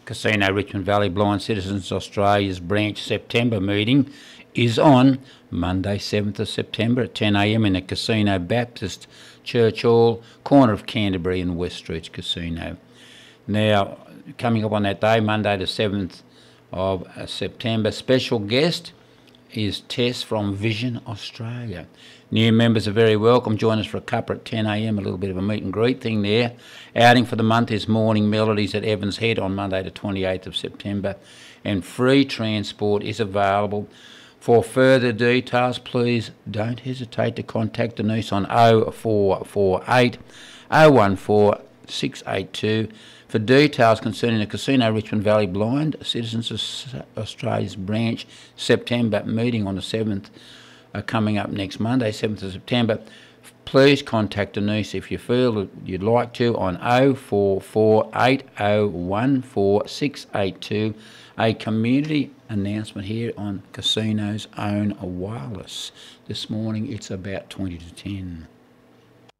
Casino Richmond Valley Blind Citizens Australia's branch September meeting is on Monday 7th of September at 10 a.m. in the Casino Baptist Church Hall, corner of Canterbury and West Streets Casino. Now, coming up on that day, Monday the 7th of September, special guest is Tess from Vision Australia. New members are very welcome. Join us for a cuppa at 10 a.m, a little bit of a meet and greet thing there. Outing for the month is Morning Melodies at Evans Head on Monday the 28th of September, and free transport is available. For further details, please don't hesitate to contact Denise on 0448 014 682 for details concerning the Casino Richmond Valley Blind Citizens Australia's branch September meeting on the 7th, coming up next Monday, 7th of September. Please contact Denise if you feel that you'd like to on 0448 014 682. A community announcement here on Casino's Own Wireless. This morning it's about 20 to 10.